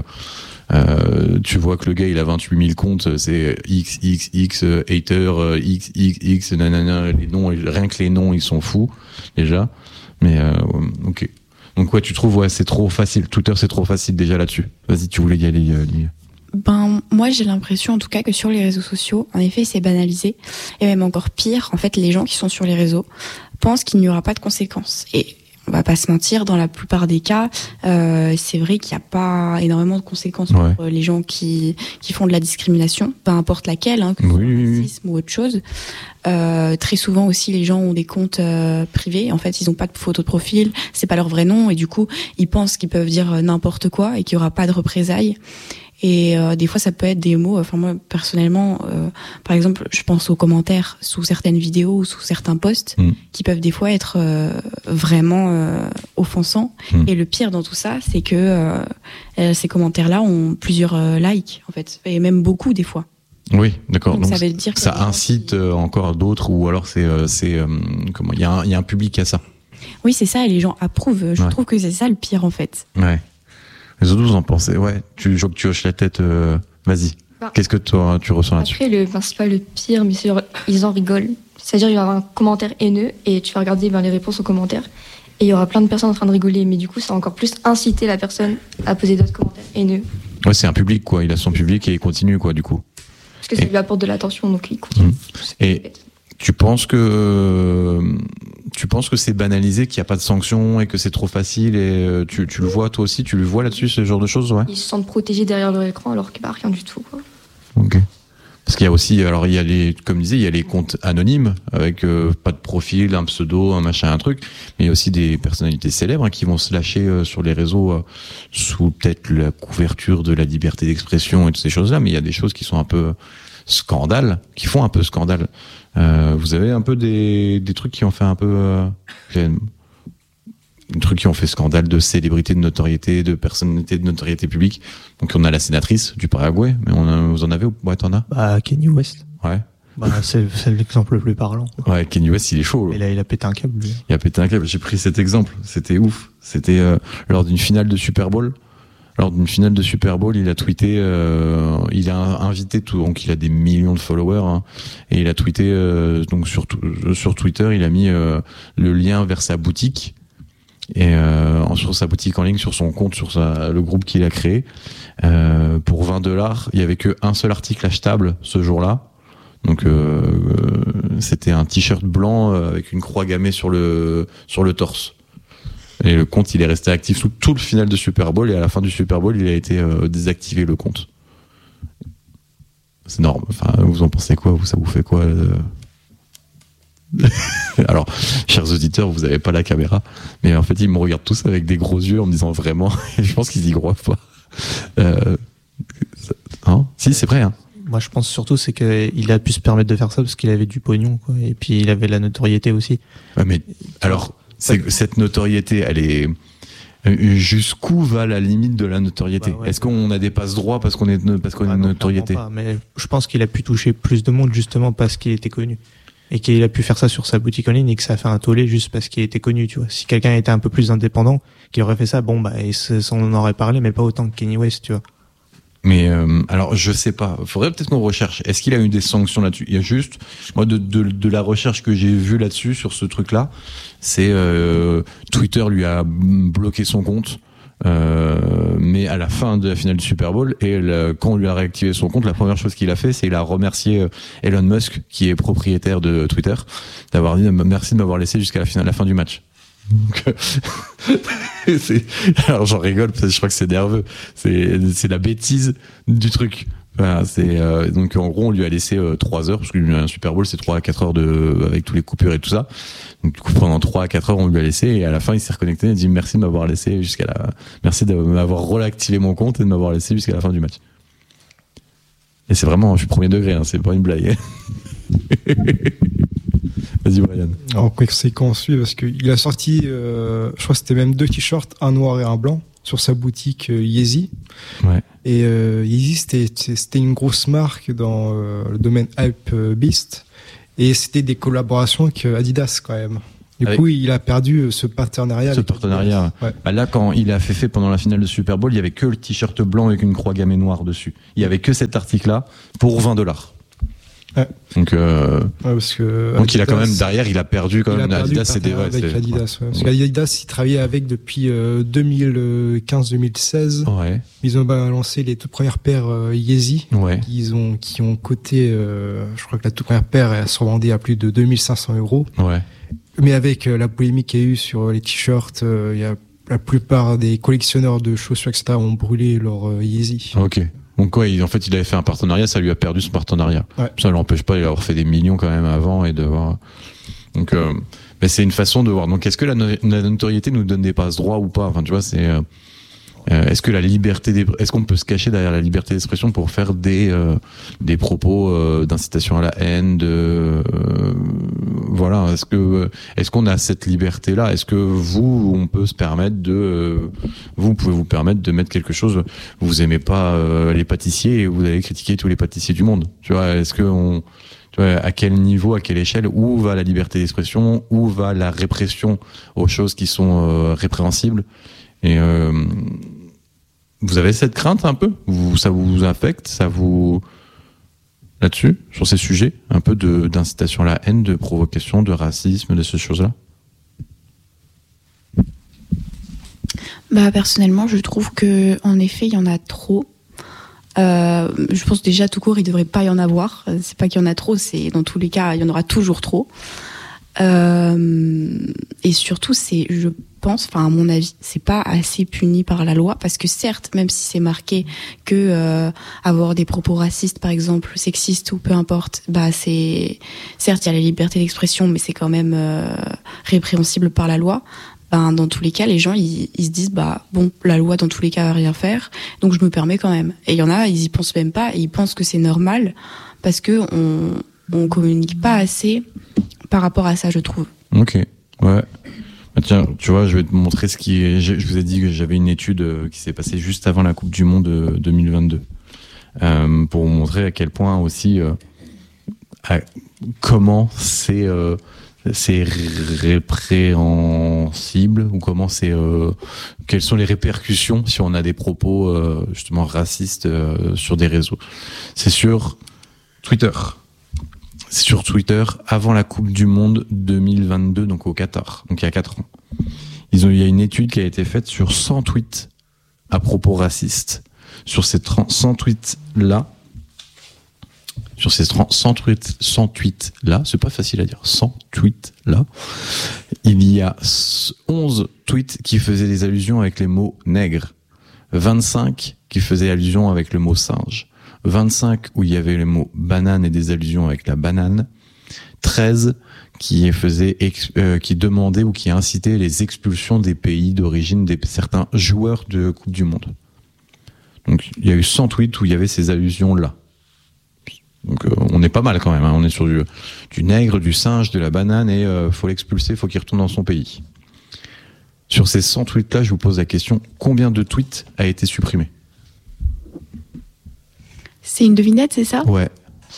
B: Euh, tu vois que le gars, il a vingt-huit mille comptes, c'est X X X euh, hater, euh, X X X, nanana, les noms, rien que les noms, ils sont fous déjà. Mais euh, ok. Donc ouais, tu trouves ouais, c'est trop facile. Twitter, c'est trop facile déjà là-dessus. Vas-y, tu voulais y aller, Lily.
C: Ben, moi, j'ai l'impression, en tout cas, que sur les réseaux sociaux, en effet, c'est banalisé. Et même encore pire, en fait, les gens qui sont sur les réseaux pensent qu'il n'y aura pas de conséquences. Et on va pas se mentir, dans la plupart des cas, euh, c'est vrai qu'il n'y a pas énormément de conséquences
B: ouais.
C: pour les gens qui, qui font de la discrimination, peu importe laquelle, hein, que ce soit
B: oui,
C: racisme ou autre chose. Euh, très souvent aussi, les gens ont des comptes euh, privés. En fait, ils n'ont pas de photo de profil, c'est pas leur vrai nom, et du coup, ils pensent qu'ils peuvent dire n'importe quoi et qu'il n'y aura pas de représailles. Et euh, des fois, ça peut être des mots. Enfin, moi, personnellement, euh, par exemple, je pense aux commentaires sous certaines vidéos ou sous certains posts
B: mmh.
C: qui peuvent des fois être euh, vraiment euh, offensants. Mmh. Et le pire dans tout ça, c'est que euh, ces commentaires-là ont plusieurs euh, likes, en fait, et même beaucoup des fois.
B: Oui, d'accord.
C: Donc,
B: Donc
C: ça veut dire que
B: ça incite qui... encore d'autres, ou alors c'est c'est euh, comment il y a un, il y a un public à ça.
C: Oui, c'est ça, et les gens approuvent. Je ouais. trouve que c'est ça le pire, en fait.
B: Ouais. Les autres, vous en pensez? Ouais, tu, je vois que tu hoches la tête. Euh, vas-y. Bah, qu'est-ce que toi, tu ressens là-dessus?
F: Après, le, ben, c'est pas le pire, mais c'est genre, ils en rigolent. C'est-à-dire, il va y avoir un commentaire haineux et tu vas regarder ben, les réponses aux commentaires et il y aura plein de personnes en train de rigoler. Mais du coup, ça va encore plus inciter la personne à poser d'autres commentaires haineux.
B: Ouais, c'est un public, quoi. Il a son public et il continue, quoi, du coup.
F: Parce que ça
B: et...
F: lui apporte de l'attention, donc il continue. Mmh.
B: Et tu penses que tu penses que c'est banalisé, qu'il n'y a pas de sanctions et que c'est trop facile et tu, tu le vois toi aussi, tu le vois là-dessus, ce genre de choses, ouais.
F: Ils se sentent protégés derrière leur écran alors qu'il n'y a rien du tout, quoi.
B: Ok. Parce qu'il y a aussi, alors il y a les, comme je disais, il y a les comptes anonymes avec euh, pas de profil, un pseudo, un machin, un truc, mais il y a aussi des personnalités célèbres hein, qui vont se lâcher euh, sur les réseaux euh, sous peut-être la couverture de la liberté d'expression et toutes ces choses-là, mais il y a des choses qui sont un peu scandale, qui font un peu scandale. Euh, vous avez un peu des, des trucs qui ont fait un peu, euh, des trucs qui ont fait scandale de célébrité, de notoriété, de personnalité, de notoriété publique. Donc on a la sénatrice du Paraguay, mais on a, vous en avez ou ouais, t'en as?
D: Bah Kanye West.
B: Ouais.
D: Bah c'est, c'est l'exemple le plus parlant.
B: Ouais, Kanye West, il est chaud.
D: Et là, il a pété un câble. Lui.
B: Il a pété un câble. J'ai pris cet exemple. C'était ouf. C'était euh, lors d'une finale de Super Bowl. Lors d'une finale de Super Bowl, il a tweeté, euh, il a invité tout, donc il a des millions de followers, hein, et il a tweeté euh, donc sur sur Twitter, il a mis euh, le lien vers sa boutique et euh, sur sa boutique en ligne, sur son compte, sur sa, le groupe qu'il a créé euh, pour vingt dollars. Il y avait que un seul article achetable ce jour-là. Donc euh, c'était un t-shirt blanc avec une croix gammée sur le sur le torse. Et le compte, il est resté actif tout, tout le final de Super Bowl, et à la fin du Super Bowl, il a été euh, désactivé, le compte. C'est énorme. Enfin, vous en pensez quoi? Vous, ça vous fait quoi euh... Alors, chers auditeurs, vous n'avez pas la caméra, mais en fait, ils me regardent tous avec des gros yeux en me disant vraiment, et je pense qu'ils y croient pas. Euh... Hein si, c'est vrai, hein.
D: Moi, je pense surtout c'est qu'il a pu se permettre de faire ça parce qu'il avait du pognon, quoi. Et puis il avait la notoriété aussi.
B: Ouais, mais alors, c'est, cette notoriété, elle est jusqu'où va la limite de la notoriété? Bah ouais. Est-ce qu'on a des passe-droits parce qu'on est parce qu'on ah a une non, notoriété
D: pas, mais je pense qu'il a pu toucher plus de monde justement parce qu'il était connu et qu'il a pu faire ça sur sa boutique en ligne et que ça a fait un tollé juste parce qu'il était connu, tu vois. Si quelqu'un était un peu plus indépendant, qu'il aurait fait ça, bon bah, on en aurait parlé, mais pas autant que Kanye West, tu vois.
B: Mais euh, alors je sais pas, faudrait peut-être qu'on recherche. Est-ce qu'il a eu des sanctions là-dessus? Il y a juste moi de, de de la recherche que j'ai vue là-dessus sur ce truc-là, c'est euh, Twitter lui a bloqué son compte, euh, mais à la fin de la finale du Super Bowl, et le, quand on lui a réactivé son compte, la première chose qu'il a fait, c'est il a remercié Elon Musk, qui est propriétaire de Twitter, d'avoir dit merci de m'avoir laissé jusqu'à la fin la fin du match. Donc, c'est, alors j'en rigole parce que je crois que c'est nerveux, c'est c'est la bêtise du truc. Enfin, c'est euh, donc en gros on lui a laissé euh, trois heures, parce qu'un Super Bowl c'est trois à quatre heures de avec tous les coupures et tout ça. Donc du coup pendant trois à quatre heures on lui a laissé, et à la fin il s'est reconnecté et il a dit merci de m'avoir laissé jusqu'à la merci de m'avoir réactivé mon compte et de m'avoir laissé jusqu'à la fin du match. Et c'est vraiment, je suis premier degré, hein, c'est pas une blague. Vas-y Brian.
G: En conséquence, oui, parce qu'il a sorti, euh, je crois que c'était même deux t-shirts, un noir et un blanc, sur sa boutique euh, Yeezy.
B: Ouais.
G: Et euh, Yeezy, c'était, c'était une grosse marque dans euh, le domaine Hype Beast. Et c'était des collaborations avec Adidas quand même. Du
B: Avec...
G: coup, il a perdu ce partenariat.
B: Ce partenariat. Ouais. Bah là, quand il a fait fait pendant la finale de Super Bowl, il y avait que le t-shirt blanc avec une croix gammée noire dessus. Il y avait que cet article-là pour vingt dollars.
G: Ouais.
B: Donc, euh,
G: ouais, parce que
B: donc
G: Adidas,
B: il a quand même derrière, il a perdu quand
G: il
B: même.
G: A perdu
B: Adidas, c'est des, ouais,
G: avec
B: c'est,
G: Adidas, ouais. Parce
B: ouais.
G: qu'Adidas, il travaillait avec depuis euh, deux mille quinze deux mille seize.
B: Ouais.
G: Ils ont lancé les toutes premières paires euh, Yeezy.
B: Ouais.
G: Ils ont, qui ont coté, euh, je crois que la toute première paire, elle se revendait à plus de deux mille cinq cents euros.
B: Ouais.
G: Mais avec euh, la polémique qu'il y a eu sur les t-shirts, il euh, y a la plupart des collectionneurs de chaussures, et cetera, ont brûlé leur euh, Yeezy.
B: Ok. Donc ouais, il, en fait, il avait fait un partenariat, ça lui a perdu ce partenariat. Ouais. Ça ne l'empêche pas d'avoir fait des millions quand même avant et de voir. Donc, euh, mais c'est une façon de voir. Donc, est-ce que la, no- la notoriété nous donne des passe-droits ou pas? Enfin, tu vois, c'est. Euh, euh, est-ce que la liberté, des, est-ce qu'on peut se cacher derrière la liberté d'expression pour faire des euh, des propos euh, d'incitation à la haine, de euh, voilà. Est-ce que est-ce qu'on a cette liberté-là? Est-ce que vous, on peut se permettre de euh, vous pouvez vous permettre de mettre quelque chose? Vous aimez pas euh, les pâtissiers et vous allez critiquer tous les pâtissiers du monde. Tu vois? Est-ce que on tu vois, à quel niveau, à quelle échelle, où va la liberté d'expression, où va la répression aux choses qui sont euh, répréhensibles? Et euh, vous avez cette crainte un peu? Vous, ça vous affecte? Ça vous là-dessus, sur ces sujets, un peu de d'incitation à la haine, de provocation, de racisme, de ces choses-là?
C: Bah personnellement, je trouve que en effet, il y en a trop. Euh, je pense déjà tout court, il devrait pas y en avoir. C'est pas qu'il y en a trop, c'est dans tous les cas, il y en aura toujours trop. Euh, et surtout, c'est, je pense, enfin à mon avis, c'est pas assez puni par la loi, parce que certes, même si c'est marqué que euh, avoir des propos racistes, par exemple, sexistes ou peu importe, bah c'est certes il y a la liberté d'expression, mais c'est quand même euh, répréhensible par la loi. Ben dans tous les cas, les gens ils, ils se disent bah bon, la loi dans tous les cas va rien faire, donc je me permets quand même. Et il y en a, ils y pensent même pas, et ils pensent que c'est normal. parce que on, on communique pas assez par rapport à ça, je trouve.
B: Ok, ouais. Bah tiens, tu vois, je vais te montrer ce qui est. Je vous ai dit que j'avais une étude qui s'est passée juste avant la Coupe du Monde deux mille vingt-deux, euh, pour vous montrer à quel point aussi euh, à, comment c'est euh, c'est répréhensible ou comment c'est euh, quelles sont les répercussions si on a des propos euh, justement racistes euh, sur des réseaux. C'est sur Twitter. C'est sur Twitter avant la Coupe du Monde deux mille vingt-deux, donc au Qatar, donc il y a quatre ans. Ils ont, il y a une étude qui a été faite sur cent tweets à propos racistes. Sur ces cent tweets-là, sur ces cent tweets, cent tweets-là, c'est pas facile à dire, cent tweets-là, il y a onze tweets qui faisaient des allusions avec les mots nègre, vingt-cinq qui faisaient allusion avec le mot singe, vingt-cinq où il y avait les mots banane et des allusions avec la banane, treize qui faisaient euh, qui demandaient ou qui incitaient les expulsions des pays d'origine de certains joueurs de Coupe du Monde. Donc il y a eu cent tweets où il y avait ces allusions là. Donc euh, on est pas mal quand même, hein. On est sur du, du nègre, du singe, de la banane et euh, faut l'expulser, faut qu'il retourne dans son pays. Sur ces cent tweets là, je vous pose la question, combien de tweets a été supprimé ?
C: C'est une devinette, c'est ça ?
B: Ouais.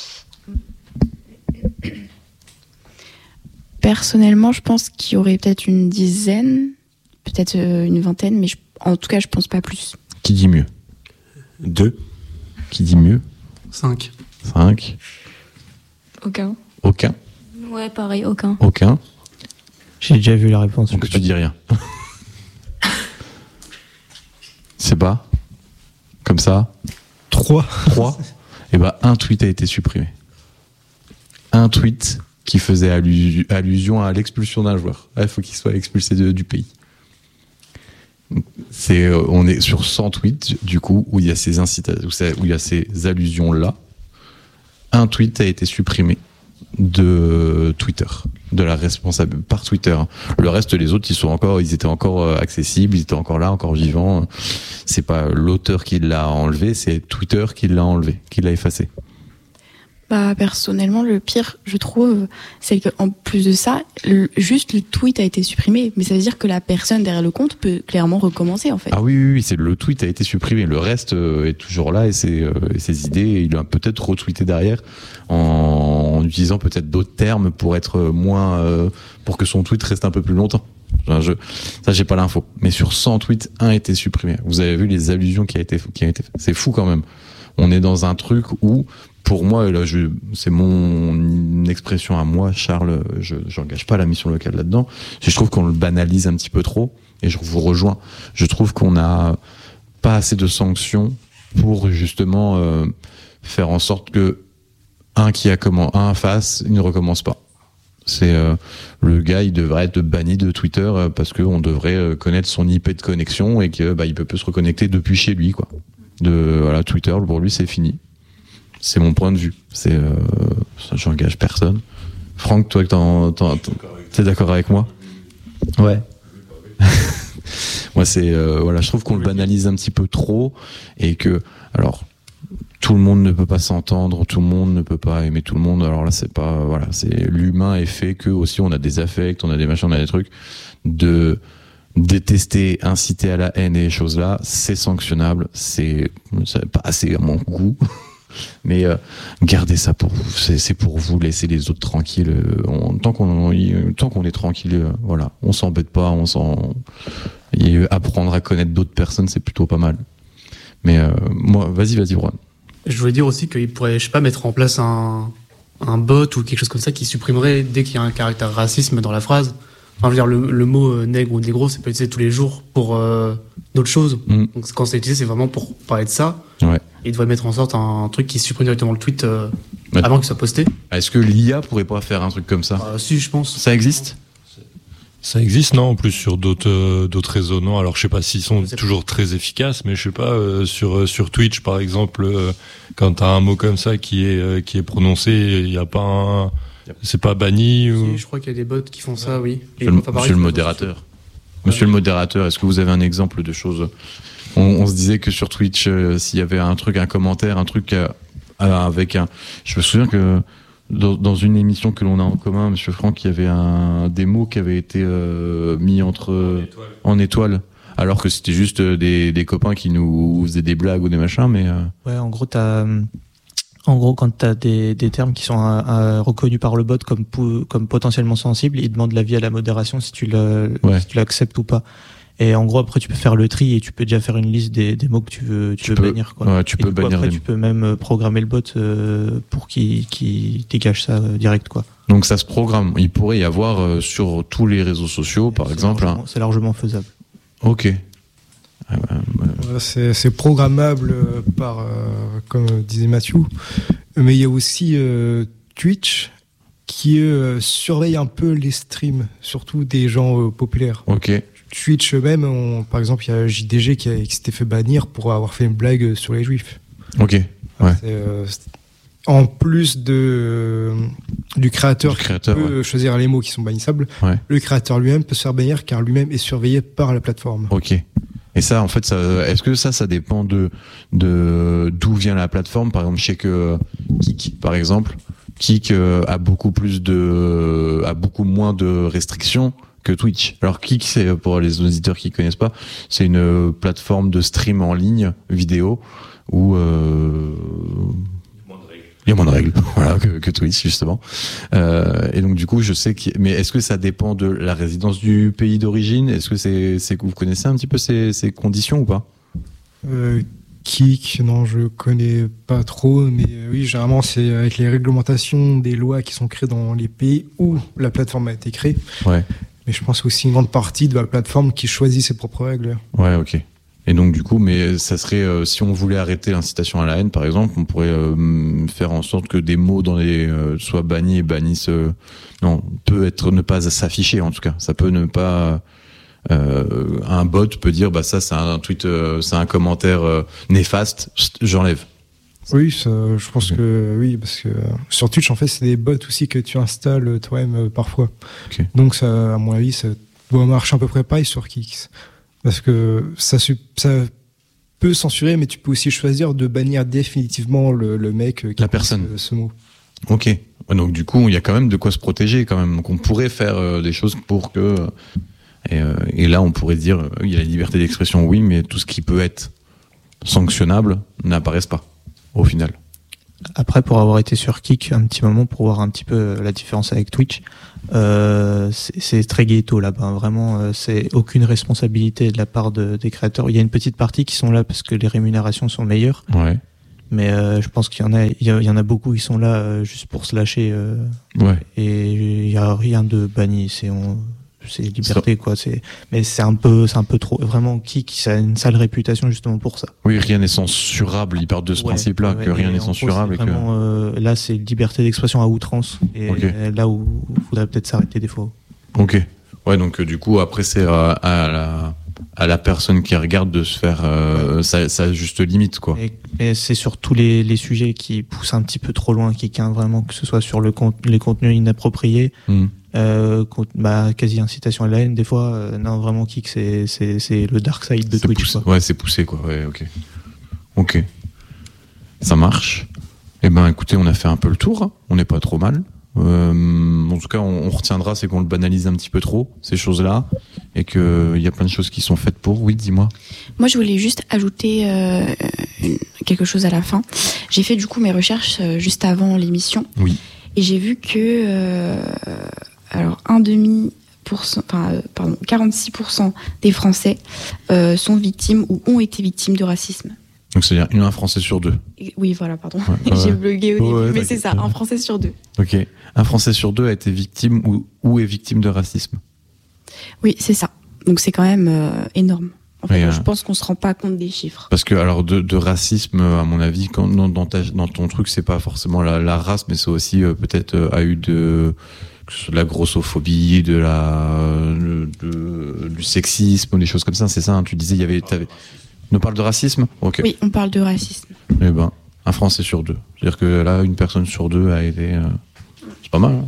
C: Personnellement, je pense qu'il y aurait peut-être une dizaine, peut-être une vingtaine, mais je, en tout cas, je pense pas plus.
B: Qui dit mieux ?
H: Deux.
B: Qui dit mieux ?
I: Cinq.
B: Cinq.
F: Aucun.
B: Aucun.
F: Ouais, pareil, aucun.
B: Aucun.
D: J'ai déjà vu la réponse.
B: Donc tu dis rien. C'est pas comme ça.
G: Trois.
B: Trois. Et ben un tweet a été supprimé. Un tweet qui faisait allu- allusion à l'expulsion d'un joueur. Il faut qu'il soit expulsé de, du pays. C'est, euh, on est sur cent tweets du coup où il y a ces incita- où, c'est, où il y a ces allusions là. Un tweet a été supprimé de Twitter, de la responsable par Twitter. Le reste, les autres, ils sont encore, ils étaient encore accessibles, ils étaient encore là, encore vivants. C'est pas l'auteur qui l'a enlevé, c'est Twitter qui l'a enlevé, qui l'a effacé.
C: Bah, personnellement, le pire, je trouve, c'est qu'en plus de ça, le, juste le tweet a été supprimé. Mais ça veut dire que la personne derrière le compte peut clairement recommencer, en fait.
B: Ah oui, oui, oui, c'est le tweet a été supprimé. Le reste euh, est toujours là et ses, euh, et ses idées, il a peut-être retweeté derrière en, en utilisant peut-être d'autres termes pour être moins, euh, pour que son tweet reste un peu plus longtemps. Enfin, je, ça, j'ai pas l'info. Mais sur cent tweets, un a été supprimé. Vous avez vu les allusions qui a été, qui a été, c'est fou quand même. On est dans un truc où, pour moi, là, je, c'est mon expression à moi, Charles, je j'engage pas la mission locale là-dedans. Je trouve qu'on le banalise un petit peu trop, et je vous rejoins. Je trouve qu'on n'a pas assez de sanctions pour justement euh, faire en sorte que un qui a comment un fasse, il ne recommence pas. C'est euh, le gars, il devrait être banni de Twitter euh, parce qu'on devrait euh, connaître son I P de connexion et que bah il peut, peut se reconnecter depuis chez lui, quoi. De voilà, Twitter pour lui c'est fini. C'est mon point de vue. C'est euh, ça, j'engage personne. Franck, toi, t'en, t'en, t'en, t'es d'accord avec moi ? Ouais. Moi, c'est euh, voilà, je trouve qu'on le banalise un petit peu trop et que alors tout le monde ne peut pas s'entendre, tout le monde ne peut pas aimer tout le monde. Alors là, c'est pas voilà, c'est l'humain est fait que aussi on a des affects, on a des machins, on a des trucs de détester, inciter à la haine et les choses là, c'est sanctionnable, c'est, c'est pas assez à mon goût. Mais euh, gardez ça pour vous, c'est, c'est pour vous, laissez les autres tranquilles. On, tant qu'on tant qu'on est tranquille, euh, voilà, on s'embête pas, on s'en et apprendre à connaître d'autres personnes, c'est plutôt pas mal. Mais euh, moi, vas-y, vas-y, Juan.
I: Je voulais dire aussi qu'il pourrait, je sais pas, mettre en place un un bot ou quelque chose comme ça qui supprimerait dès qu'il y a un caractère racisme dans la phrase. Enfin, je veux dire, le, le mot euh, nègre ou négro, c'est pas utilisé tous les jours pour euh, d'autres choses. Mm. Donc quand c'est utilisé, c'est vraiment pour parler de ça.
B: Ouais.
I: Et il devrait mettre en sorte un, un truc qui supprime directement le tweet euh, ouais. avant qu'il soit posté.
B: Est-ce que l'I A pourrait pas faire un truc comme ça ?
I: euh, Si, je pense.
B: Ça existe ?
E: Ça existe, non ? En plus sur d'autres euh, d'autres réseaux, non. Alors je sais pas s'ils sont toujours très efficaces, mais je sais pas euh, sur euh, sur Twitch par exemple, euh, quand t'as un mot comme ça qui est euh, qui est prononcé, il y a pas un, c'est pas banni ou...
I: Si, je crois qu'il y a des bots qui font ça, oui.
B: Et Monsieur, le, monsieur le modérateur. Monsieur le modérateur, est-ce que vous avez un exemple de choses ? On, on se disait que sur Twitch, euh, s'il y avait un truc, un commentaire, un truc euh, avec un. Je me souviens que dans, dans une émission que l'on a en commun, Monsieur Franck, il y avait un démo qui avait été euh, mis entre en étoile. en étoile, alors que c'était juste des, des copains qui nous faisaient des blagues ou des machins, mais. Euh...
D: Ouais, en gros, t'as. En gros, quand tu as des, des termes qui sont euh, euh, reconnus par le bot comme, pou, comme potentiellement sensibles, il demande l'avis à la modération si tu le, ouais. si tu l'acceptes ou pas. Et en gros, après, tu peux faire le tri et tu peux déjà faire une liste des, des mots que tu veux, tu, tu veux peux, bannir, quoi.
B: Ouais, tu
D: et
B: peux
D: du coup,
B: bannir.
D: Après,
B: des...
D: tu peux même programmer le bot euh, pour qu'il, qu'il dégage ça euh, direct, quoi.
B: Donc ça se programme. Il pourrait y avoir euh, sur tous les réseaux sociaux, par
D: c'est
B: exemple.
D: Largement,
B: un...
D: C'est largement faisable.
B: Ok.
G: Ah bah, bah... C'est, c'est programmable par, euh, comme disait Mathieu, mais il y a aussi euh, Twitch qui euh, surveille un peu les streams, surtout des gens euh, populaires.
B: Ok.
G: Twitch eux-mêmes, on, par exemple, il y a J D G qui, a, qui s'était fait bannir pour avoir fait une blague sur les Juifs.
B: Ok. Ouais.
G: C'est, euh, c'est, en plus de euh, du créateur,
B: du créateur
G: qui peut
B: ouais.
G: choisir les mots qui sont bannissables, ouais. le créateur lui-même peut se faire bannir car lui-même est surveillé par la plateforme.
B: Ok. Et ça, en fait, ça, est-ce que ça, ça dépend de, de d'où vient la plateforme? Par exemple, je sais que Kik, par exemple, Kik a beaucoup plus de, a beaucoup moins de restrictions que Twitch. Alors Kik, c'est pour les auditeurs qui connaissent pas, c'est une plateforme de stream en ligne vidéo où euh, il y a moins de règles, voilà, que, que Twitch justement. Euh, et donc du coup, je sais que, mais est-ce que ça dépend de la résidence du pays d'origine? Est-ce que c'est, c'est que vous connaissez un petit peu ces, ces conditions ou pas?
G: euh, Kik, non, je connais pas trop, mais euh, oui, généralement c'est avec les réglementations des lois qui sont créées dans les pays où la plateforme a été créée.
B: Ouais.
G: Mais je pense aussi une grande partie de la plateforme qui choisit ses propres règles.
B: Ouais, ok. Et donc du coup, mais ça serait euh, si on voulait arrêter l'incitation à la haine, par exemple, on pourrait euh, faire en sorte que des mots dans les euh, soient bannis et bannissent. Euh, non, peut être ne pas s'afficher en tout cas. Ça peut ne pas. Euh, un bot peut dire bah ça c'est un tweet, euh, c'est un commentaire euh, néfaste, j'enlève.
G: Oui, ça, je pense okay. que oui, parce que sur Twitch en fait c'est des bots aussi que tu installes toi-même euh, parfois.
B: Okay.
G: Donc ça, à mon avis, ça doit marcher à peu près pareil sur Kik. Parce que ça, ça peut censurer, mais tu peux aussi choisir de bannir définitivement le, le mec qui
B: la personne
G: ce, ce mot.
B: Ok. Donc du coup, il y a quand même de quoi se protéger quand même. Donc on pourrait faire euh, des choses pour que et, euh, et là on pourrait dire euh, il y a la liberté d'expression, oui, mais tout ce qui peut être sanctionnable n'apparaisse pas au final.
D: Après, pour avoir été sur Kik un petit moment, pour voir un petit peu la différence avec Twitch, euh, c'est, c'est très ghetto là-bas. Vraiment, euh, c'est aucune responsabilité de la part de, des créateurs. Il y a une petite partie qui sont là parce que les rémunérations sont meilleures.
B: Ouais.
D: Mais euh, je pense qu'il y en a, il y, a, il y en a beaucoup qui sont là euh, juste pour se lâcher. Euh,
B: ouais.
D: Et il y a rien de banni. C'est on, c'est liberté quoi. C'est mais c'est un peu, c'est un peu trop. Vraiment, Kik, ça a une sale réputation justement pour ça.
B: Oui, rien n'est censurable. Ils partent de ce ouais, principe-là ouais, que rien n'est censurable.
D: Gros, c'est vraiment, que... euh, là, c'est liberté d'expression à outrance. Et okay. là où il faudrait peut-être s'arrêter des fois.
B: Ok. Ouais, donc euh, du coup, après, c'est à, à la à la personne qui regarde de se faire euh, ouais. sa, sa juste limite quoi.
D: Et, et c'est sur tous les, les sujets qui poussent un petit peu trop loin, qui hein, vraiment que ce soit sur le con, les contenus inappropriés, mm. euh, bah, quasi incitation à la haine des fois. Euh, non vraiment Kik c'est c'est c'est le dark side de
B: c'est
D: Twitch.
B: Poussé,
D: quoi.
B: Ouais c'est poussé quoi. Ouais ok ok ça marche. Eh ben écoutez on a fait un peu le tour. Hein. On n'est pas trop mal. Euh, en tout cas, on, on retiendra, c'est qu'on le banalise un petit peu trop, ces choses-là, et qu'il y a plein de choses qui sont faites pour. Oui, dis-moi.
C: Moi, je voulais juste ajouter euh, quelque chose à la fin. J'ai fait du coup mes recherches euh, juste avant l'émission.
B: Oui.
C: Et j'ai vu que, euh, alors, un demi pour cent, enfin, euh, pardon, quarante-six pour cent des Français euh, sont victimes ou ont été victimes de racisme.
B: Donc c'est-à-dire une un Français sur deux.
C: Oui, voilà, pardon.
B: Ouais, ouais.
C: J'ai blogué au début,
B: ouais,
C: mais c'est ça, un Français sur deux.
B: Ok. Un Français sur deux a été victime ou, ou est victime de racisme.
C: Oui, c'est ça. Donc c'est quand même euh, énorme. En fait,
B: et,
C: je
B: euh,
C: pense qu'on se rend pas compte des chiffres.
B: Parce que alors de, de racisme, à mon avis, quand, dans, dans, ta, dans ton truc, c'est pas forcément la, la race, mais c'est aussi euh, peut-être euh, a eu de, de la grossophobie, de la, de, de, du sexisme, des choses comme ça. C'est ça. Hein, tu disais, il y avait. T'avais... On parle de racisme ? Ok.
C: Oui, on parle de racisme.
B: Eh ben, un Français sur deux. C'est-à-dire que là, une personne sur deux a été. Euh... C'est pas mal. Hein.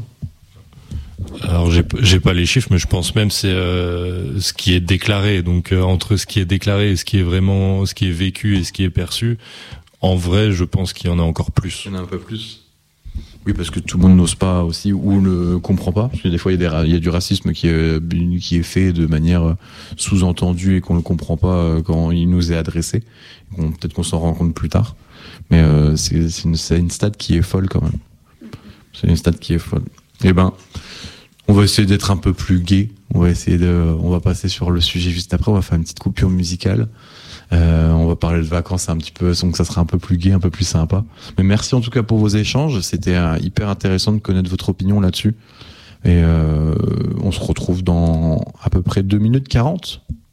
E: Alors j'ai j'ai pas les chiffres, mais je pense même c'est euh, ce qui est déclaré. Donc euh, entre ce qui est déclaré et ce qui est vraiment, ce qui est vécu et ce qui est perçu, en vrai, je pense qu'il y en a encore plus.
B: Il y en a un peu plus. Oui, parce que tout le monde n'ose pas aussi ou ne comprend pas. Parce que des fois, il y a, des, il y a du racisme qui est, qui est fait de manière sous-entendue et qu'on ne comprend pas quand il nous est adressé. On, peut-être qu'on s'en rend compte plus tard. Mais euh, c'est, c'est, une, c'est une stat qui est folle quand même. C'est une stat qui est folle. Eh ben, on va essayer d'être un peu plus gai. On va essayer de, on va passer sur le sujet juste après. On va faire une petite coupure musicale. Euh, on va parler de vacances un petit peu, donc ça sera un peu plus gai, un peu plus sympa. Mais merci en tout cas pour vos échanges. C'était euh, hyper intéressant de connaître votre opinion là-dessus. Et euh, on se retrouve dans à peu près deux minutes quarante.